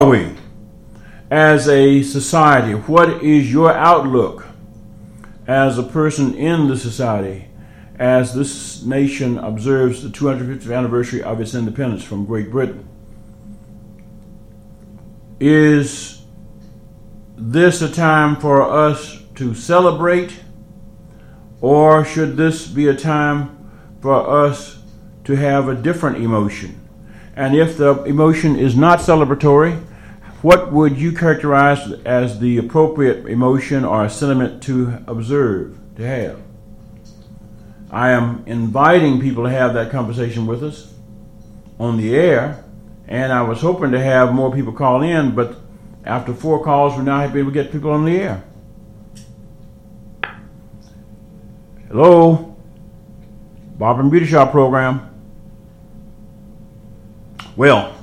we as a society? What is your outlook as a person in the society as this nation observes the 250th anniversary of its independence from Great Britain? Is this a time for us to celebrate, or should this be a time for us to have a different emotion? And if the emotion is not celebratory, what would you characterize as the appropriate emotion or sentiment to observe, to have? I am inviting people to have that conversation with us on the air, and I was hoping to have more people call in, but after 4 calls, we're now able to get people on the air. Hello? Barber and Beauty Shop program. Well,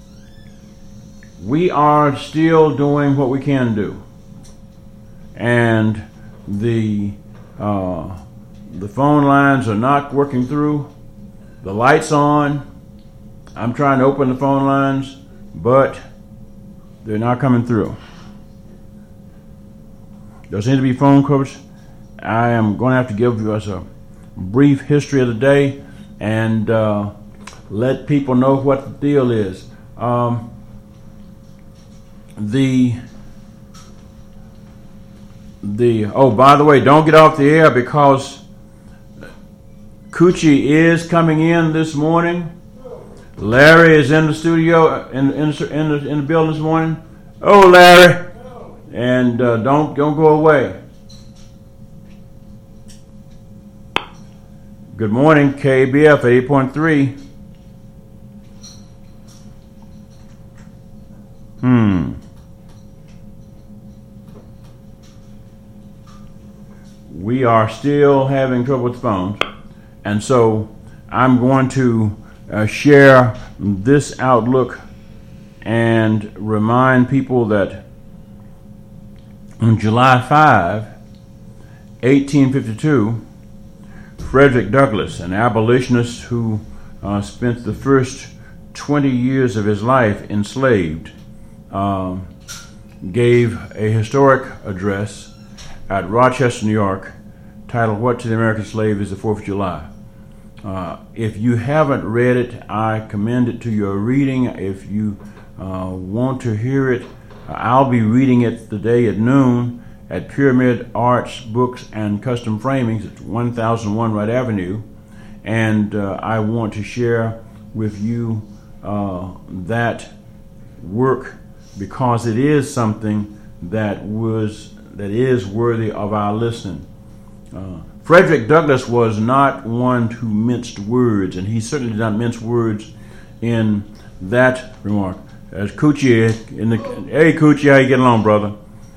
we are still doing what we can do, and the phone lines are not working through. The light's on. I'm trying to open the phone lines, but they're not coming through. There seems to be phone coverage. I am going to have to give us a brief history of the day and let people know what the deal is. Oh, by the way, don't get off the air because Coochie is coming in this morning. Larry is in the studio, in the building this morning. Oh, Larry, and don't go away. Good morning, KBF 8.3. We are still having trouble with the phones, and so I'm going to share this outlook and remind people that on July 5, 1852, Frederick Douglass, an abolitionist who spent the first 20 years of his life enslaved, gave a historic address at Rochester, New York, titled "What to the American Slave is the 4th of July." If you haven't read it, I commend it to your reading. If you want to hear it, I'll be reading it today at noon at Pyramid Arts Books and Custom Framings at 1001 Wright Avenue. And I want to share with you that work because it is something that is worthy of our listening. Frederick Douglass was not one who minced words, and he certainly did not mince words in that remark. As Coochie, hey Coochie, how you getting along, brother?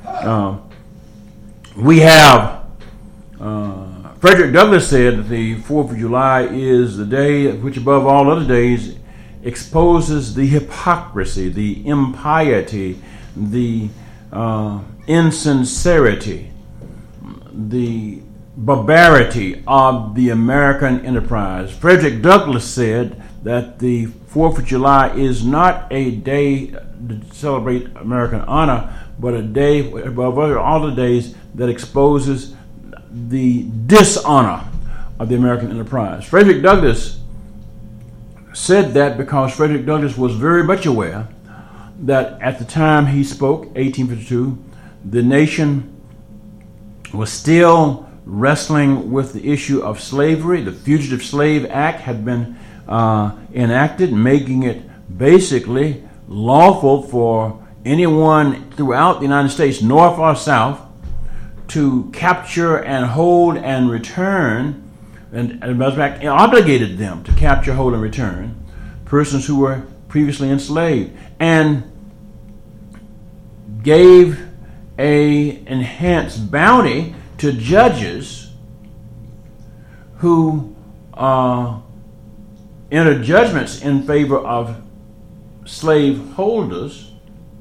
We have Frederick Douglass said that the 4th of July is the day which, above all other days, exposes the hypocrisy, the impiety, the insincerity, the barbarity of the American enterprise. Frederick Douglass said that the 4th of July is not a day to celebrate American honor, but a day above all the days that exposes the dishonor of the American enterprise. Frederick Douglass said that because Frederick Douglass was very much aware that at the time he spoke, 1852, the nation was still wrestling with the issue of slavery. The Fugitive Slave Act had been enacted, making it basically lawful for anyone throughout the United States, north or south, to capture and hold and return, and as a matter of fact, obligated them to capture, hold, and return persons who were previously enslaved, and gave a enhanced bounty to judges who entered judgments in favor of slave holders,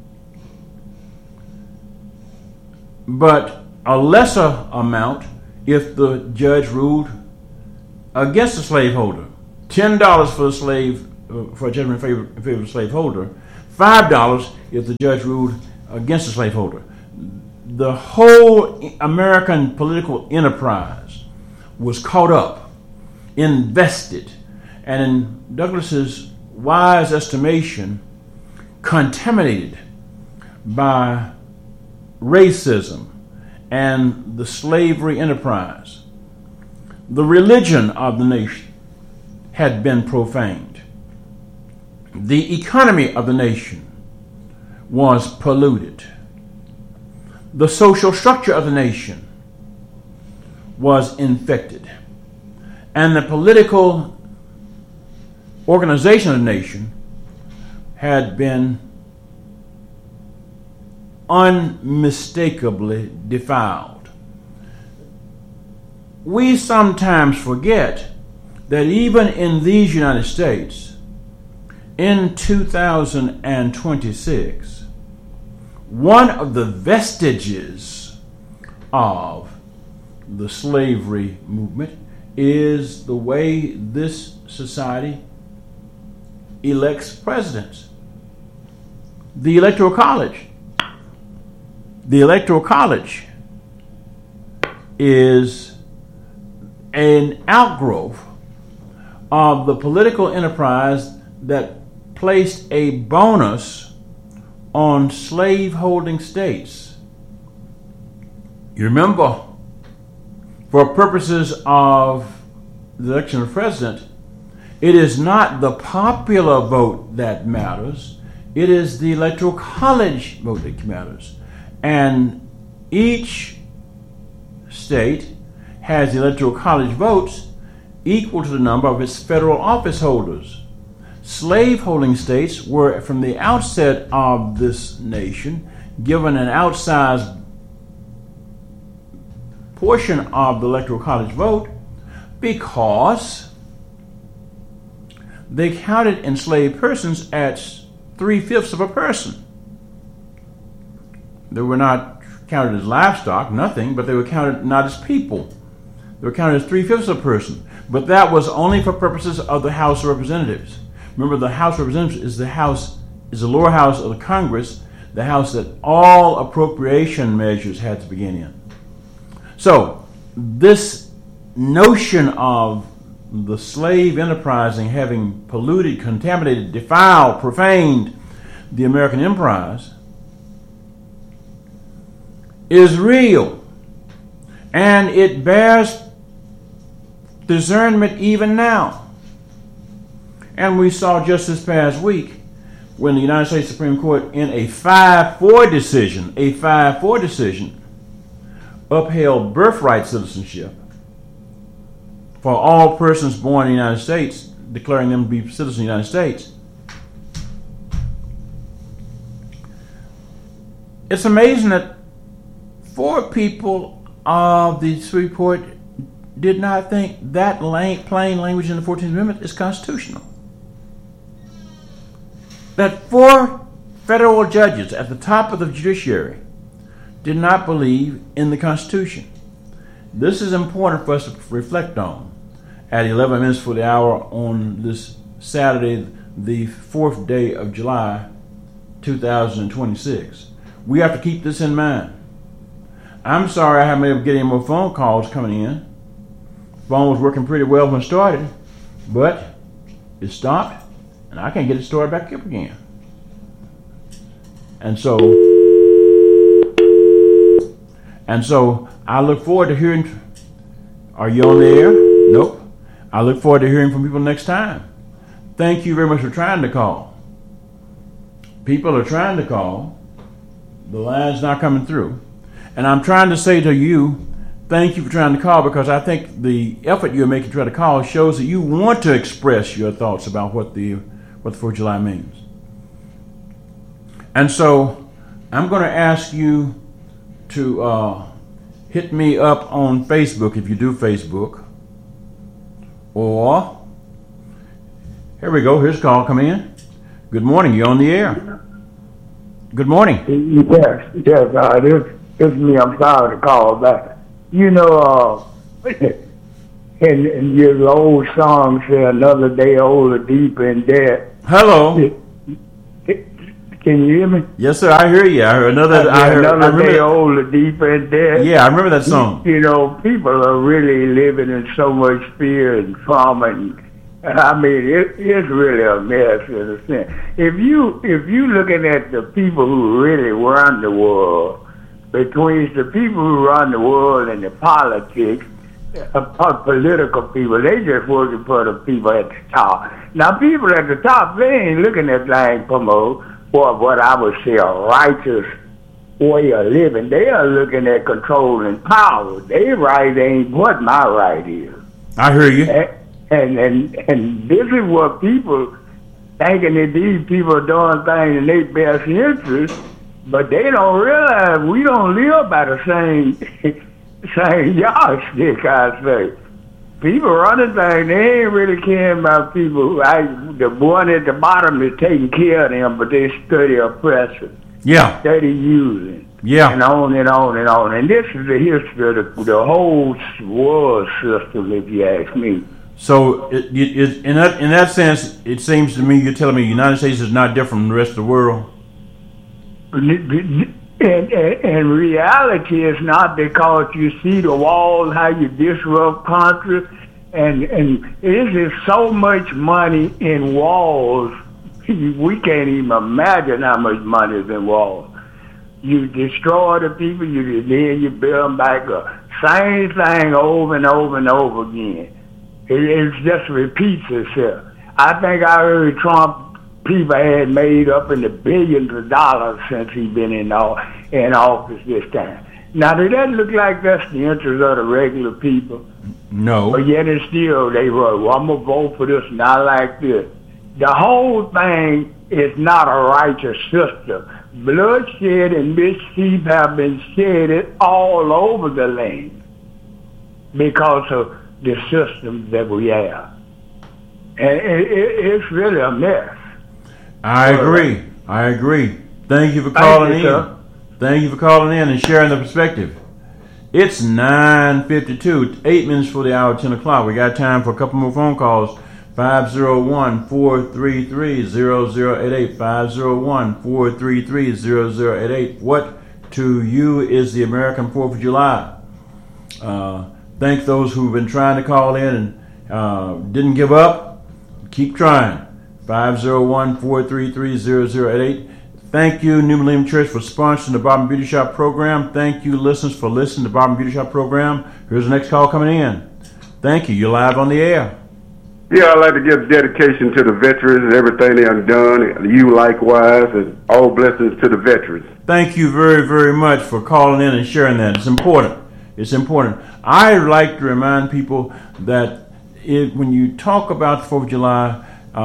but a lesser amount if the judge ruled against the slaveholder. $10 for a slave, for a judgment in favor of the slaveholder, $5 if the judge ruled against the slaveholder. The whole American political enterprise was caught up, invested, and in Douglas's wise estimation, contaminated by racism and the slavery enterprise. The religion of the nation had been profaned. The economy of the nation was polluted. The social structure of the nation was infected. And the political organization of the nation had been unmistakably defiled. We sometimes forget that even in these United States, in 2026, one of the vestiges of the slavery movement is the way this society elects presidents. The Electoral College. The Electoral College is an outgrowth of the political enterprise that placed a bonus on slave-holding states. You remember, for purposes of the election of president, it is not the popular vote that matters, it is the Electoral College vote that matters. And each state has Electoral College votes equal to the number of its federal office holders. Slave-holding states were, from the outset of this nation, given an outsized portion of the Electoral College vote because they counted enslaved persons at 3/5 of a person. They were not counted as livestock, nothing, but they were counted not as people. They were counted as 3/5 of a person. But that was only for purposes of the House of Representatives. Remember, the House of Representatives is the lower house of the Congress, the house that all appropriation measures had to begin in. So, this notion of the slave enterprising having polluted, contaminated, defiled, profaned the American enterprise is real, and it bears discernment even now. And we saw just this past week when the United States Supreme Court, in a 5-4 decision, upheld birthright citizenship for all persons born in the United States, declaring them to be citizens of the United States. It's amazing that 4 people of the Supreme Court did not think that plain language in the 14th Amendment is constitutional. That 4 federal judges at the top of the judiciary did not believe in the Constitution. This is important for us to reflect on at 11 minutes for the hour on this Saturday, the 4th day of July, 2026. We have to keep this in mind. I'm sorry I haven't been able to get any more phone calls coming in. The phone was working pretty well when it started, but it stopped, and I can't get it started back up again. And so I look forward to hearing. Are you on the air? Nope. I look forward to hearing from people next time. Thank you very much for trying to call. People are trying to call. The line's not coming through. And I'm trying to say to you, thank you for trying to call, because I think the effort you're making to try to call shows that you want to express your thoughts about what the 4th of July means. And so I'm going to ask you to hit me up on Facebook if you do Facebook. Or, here we go, here's a call coming in. Good morning, you're on the air. Good morning. Yes, this is me. I'm sorry to call back. You know, in your old song say, another day older, deeper in debt. Hello. Can you hear me? Yes, sir. I hear you. I heard another. I Day older, deeper in debt. Yeah, I remember that song. You know, people are really living in so much fear and trauma, and I mean, it's really a mess in a sense. If you looking at the people who really run the world, between the people who run the world and the politics, political people, they just working for the people at the top. Now, people at the top, they ain't looking at things from what I would say a righteous way of living. They are looking at controlling power. Their right ain't what my right is. I hear you. And this is what people thinking that these people are doing things in their best interest, but they don't realize we don't live by the same yardstick, I say. People running things, they ain't really caring about people. The one at the bottom is taking care of them, but they study oppressing. Yeah. Study using. Yeah. And on and on and on. And this is the history of the whole world system, if you ask me. So, in that sense, it seems to me you're telling me the United States is not different from the rest of the world? And reality is not because you see the walls, how you disrupt countries, and it is so much money in walls, we can't even imagine how much money is in walls. You destroy the people, then you build them back up. Same thing over and over and over again. It just repeats itself. I think I heard Trump people had made up in the billions of dollars since he's been in office this time. Now, does that look like that's the interest of the regular people? No. But yet and still they wrote, well, I'm going to vote for this and I like this. The whole thing is not a righteous system. Bloodshed and mischief have been shed all over the land because of the system that we have. And it's really a mess. I agree. Thank you for calling in. Sir. Thank you for calling in and sharing the perspective. It's 9:52, 8 minutes for the hour, 10 o'clock. We got time for a couple more phone calls. 501-433-0088. 501-433-0088. What to you is the American 4th of July? Thank those who've been trying to call in and didn't give up. Keep trying. 501-433-0088. Thank you, New Millennium Church, for sponsoring the Barber Beauty Shop program. Thank you, listeners, for listening to the Barber Beauty Shop program. Here's the next call coming in. Thank you. You're live on the air. Yeah, I'd like to give dedication to the veterans and everything they have done. You likewise, and all blessings to the veterans. Thank you very, very much for calling in and sharing that. It's important. It's important. I like to remind people that when you talk about the 4th of July,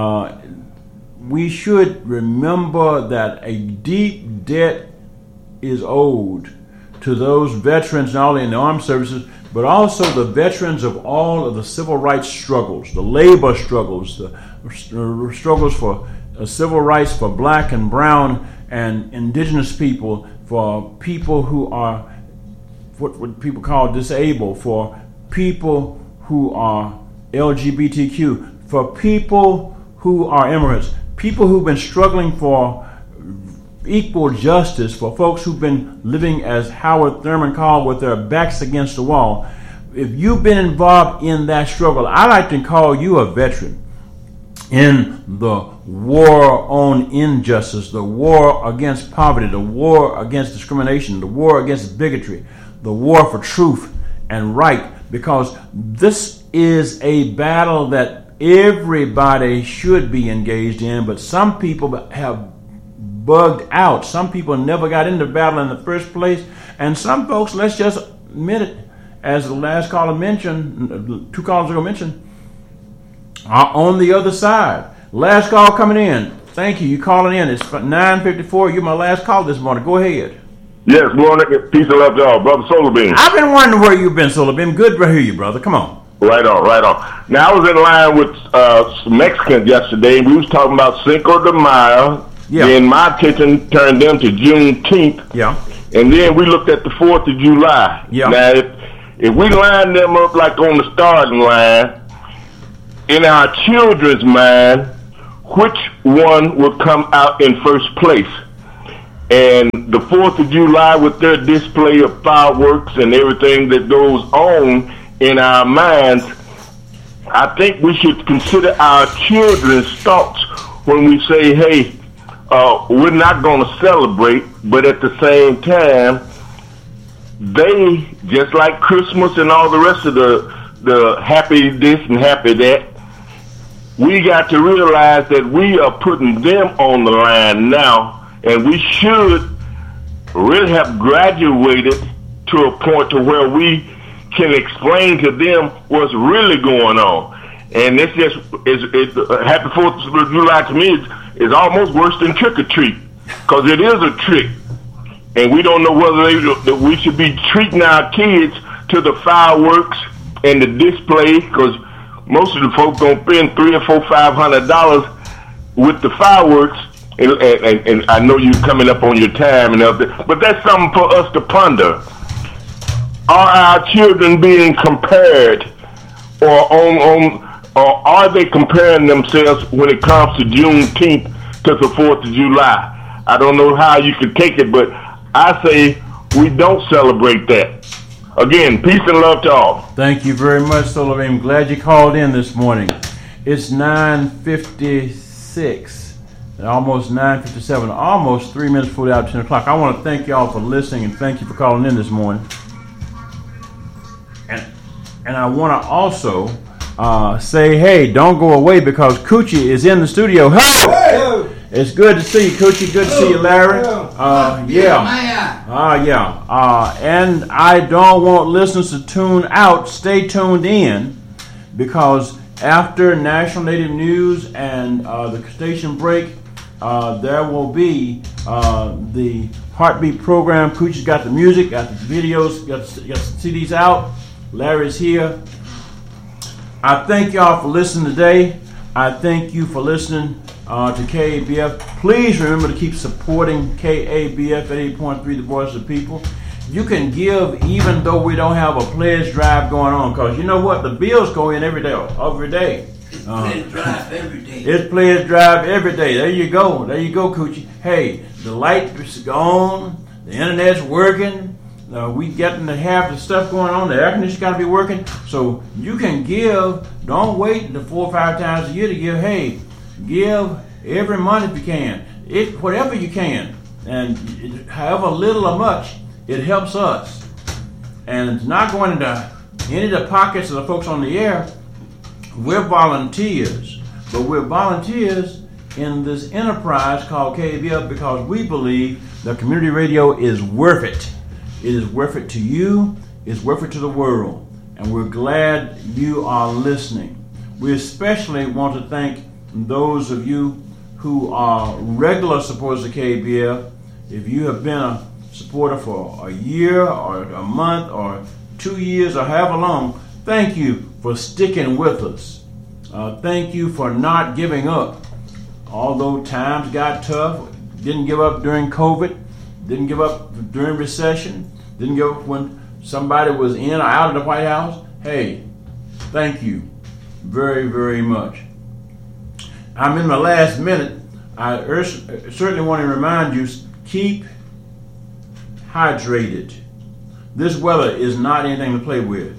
we should remember that a deep debt is owed to those veterans, not only in the armed services, but also the veterans of all of the civil rights struggles, the labor struggles, the struggles for civil rights for black and brown and indigenous people, for people who are what people call disabled, for people who are LGBTQ, for people who are immigrants, people who've been struggling for equal justice, for folks who've been living, as Howard Thurman called, with their backs against the wall. If you've been involved in that struggle, I like to call you a veteran in the war on injustice, the war against poverty, the war against discrimination, the war against bigotry, the war for truth and right, because this is a battle that everybody should be engaged in, but some people have bugged out. Some people never got into battle in the first place, and some folks, let's just admit it, as the last caller mentioned, 2 callers ago mentioned, are on the other side. Last call coming in. Thank you. You calling in. It's 9:54. You're my last call this morning. Go ahead. Yes, morning. Peace and love to all. Brother Solar Beam. I've been wondering where you've been, Solar Beam. Good to hear you, brother. Come on. Right on. Now, I was in line with some Mexicans yesterday, and we was talking about Cinco de Mayo. Yeah. Then my attention turned them to Juneteenth. Yeah. And then we looked at the 4th of July. Yeah. Now, if we line them up like on the starting line, in our children's mind, which one would come out in first place? And the 4th of July, with their display of fireworks and everything that goes on in our minds, I think we should consider our children's thoughts when we say, hey, we're not going to celebrate, but at the same time, they, just like Christmas and all the rest of the happy this and happy that, we got to realize that we are putting them on the line now, and we should really have graduated to a point to where we can explain to them what's really going on. And it's just, Happy 4th of July to me is almost worse than trick or treat, because it is a trick. And we don't know whether we should be treating our kids to the fireworks and the display, because most of the folks gonna spend $300 or $400, $500 with the fireworks. And I know you're coming up on your time and everything, but that's something for us to ponder. Are our children being compared, or are they comparing themselves when it comes to Juneteenth to the 4th of July? I don't know how you could take it, but I say we don't celebrate that. Again, peace and love to all. Thank you very much, Sullivan. I'm glad you called in this morning. It's 9:56, almost 9:57, almost 3 minutes before the hour 10 o'clock. I want to thank y'all for listening, and thank you for calling in this morning. And I want to also say, hey, don't go away, because Coochie is in the studio. Hey! It's good to see you, Coochie. Good to see you, Larry. And I don't want listeners to tune out. Stay tuned in, because after National Native News and the station break, there will be the Heartbeat program. Coochie's got the music, got the videos, got the CDs out. Larry's here. I thank y'all for listening today. I thank you for listening to KABF. Please remember to keep supporting KABF 88.3, the voice of the people. You can give even though we don't have a pledge drive going on, because you know what? The bills go in every day. It's pledge drive every day. It's pledge drive every day. There you go, Coochie. Hey, the light is on, the internet's working. We getting to have the stuff going on. The air conditioner's got to be working. So you can give. Don't wait the 4 or 5 times a year to give. Hey, give every month if you can. Whatever you can. And however little or much, it helps us. And it's not going into any of the pockets of the folks on the air. We're volunteers. But we're volunteers in this enterprise called KABF, because we believe that community radio is worth it. It is worth it to you. It's worth it to the world. And we're glad you are listening. We especially want to thank those of you who are regular supporters of KABF. If you have been a supporter for a year or a month or 2 years or however long, thank you for sticking with us. Thank you for not giving up. Although times got tough, didn't give up during COVID, didn't give up during recession, didn't give up when somebody was in or out of the White House. Hey, thank you very, very much. I'm in my last minute. I certainly want to remind you, keep hydrated. This weather is not anything to play with.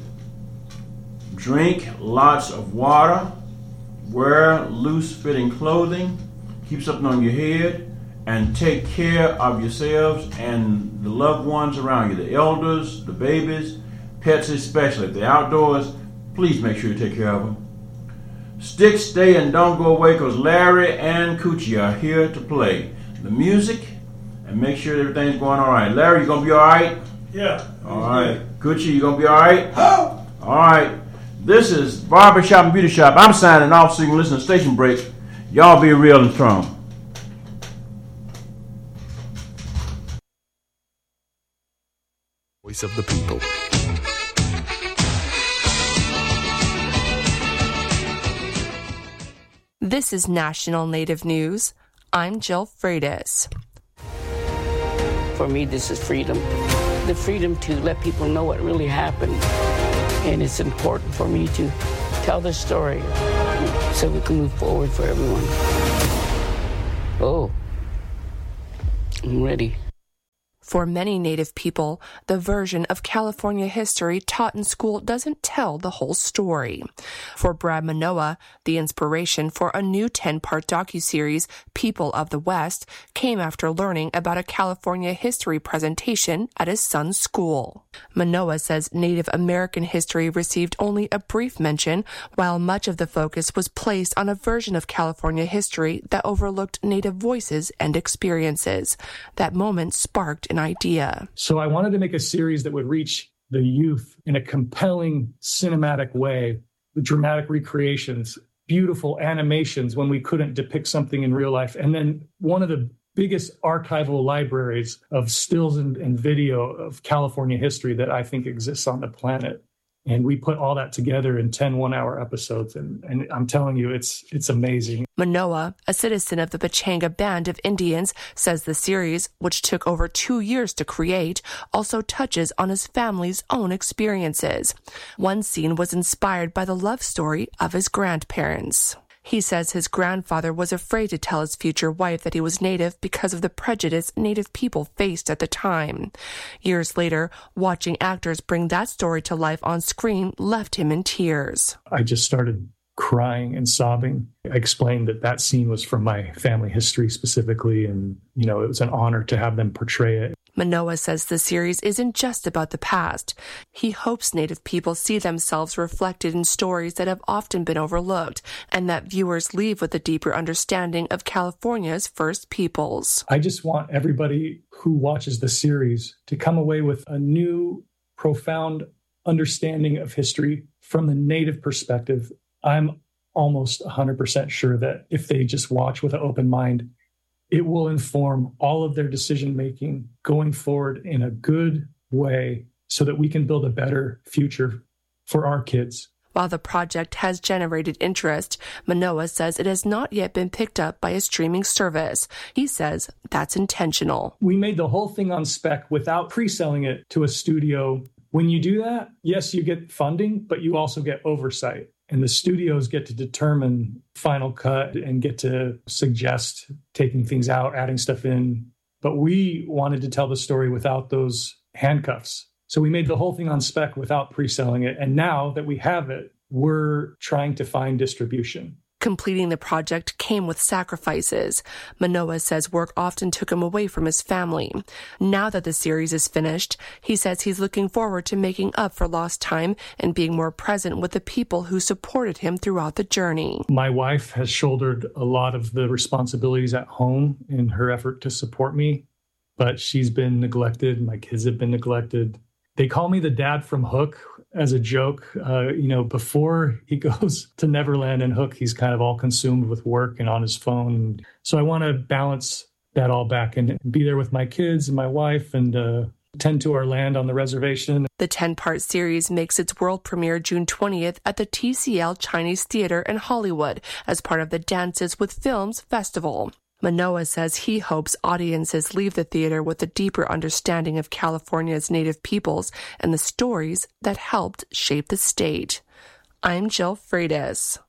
Drink lots of water. Wear loose-fitting clothing. Keep something on your head. And take care of yourselves and the loved ones around you. The elders, the babies, pets especially. If they're outdoors, please make sure you take care of them. Stick, stay, and don't go away, because Larry and Coochie are here to play the music and make sure everything's going all right. Larry, you going to be all right? Yeah. All right. Coochie, you going to be all right? Oh. All right. This is Barbershop and Beauty Shop. I'm signing off so you can listen to Station Break. Y'all be real and strong. Voice of the people. This is National Native News. I'm Jill Freitas. For me, this is freedom. The freedom to let people know what really happened. And it's important for me to tell the story so we can move forward for everyone. Oh, I'm ready. For many Native people, the version of California history taught in school doesn't tell the whole story. For Brad Manoah, the inspiration for a new 10-part docuseries, People of the West, came after learning about a California history presentation at his son's school. Manoah says Native American history received only a brief mention, while much of the focus was placed on a version of California history that overlooked Native voices and experiences. That moment sparked an idea. So I wanted to make a series that would reach the youth in a compelling cinematic way, with dramatic recreations, beautiful animations when we couldn't depict something in real life, and then one of the biggest archival libraries of stills and video of California history that I think exists on the planet. And we put all that together in 10 one-hour episodes. And I'm telling you, it's amazing. Manoah, a citizen of the Pechanga Band of Indians, says the series, which took over 2 years to create, also touches on his family's own experiences. One scene was inspired by the love story of his grandparents. He says his grandfather was afraid to tell his future wife that he was Native because of the prejudice Native people faced at the time. Years later, watching actors bring that story to life on screen left him in tears. I just started crying and sobbing. I explained that scene was from my family history specifically, and, it was an honor to have them portray it. Manoah says the series isn't just about the past. He hopes Native people see themselves reflected in stories that have often been overlooked, and that viewers leave with a deeper understanding of California's First Peoples. I just want everybody who watches the series to come away with a new, profound understanding of history from the Native perspective. I'm almost 100% sure that if they just watch with an open mind, it will inform all of their decision-making going forward in a good way so that we can build a better future for our kids. While the project has generated interest, Manoah says it has not yet been picked up by a streaming service. He says that's intentional. We made the whole thing on spec without pre-selling it to a studio. When you do that, yes, you get funding, but you also get oversight. And the studios get to determine final cut and get to suggest taking things out, adding stuff in. But we wanted to tell the story without those handcuffs. So we made the whole thing on spec without pre-selling it. And now that we have it, we're trying to find distribution. Completing the project came with sacrifices. Manoah says work often took him away from his family. Now that the series is finished, he says he's looking forward to making up for lost time and being more present with the people who supported him throughout the journey. My wife has shouldered a lot of the responsibilities at home in her effort to support me, but she's been neglected. My kids have been neglected. They call me the dad from Hook as a joke. Before he goes to Neverland and Hook, he's kind of all consumed with work and on his phone. So I want to balance that all back and be there with my kids and my wife and tend to our land on the reservation. The 10-part series makes its world premiere June 20th at the TCL Chinese Theater in Hollywood as part of the Dances with Films Festival. Manoah says he hopes audiences leave the theater with a deeper understanding of California's Native peoples and the stories that helped shape the state. I'm Jill Freitas.